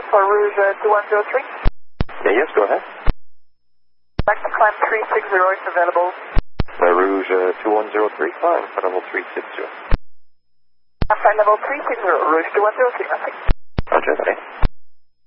for Rouge 2103. Yeah, yes, go ahead. Back to climb 360 if available. Rouge 2103, climb for level 360. Flight level 360, Rouge 2103, nothing. Roger, okay.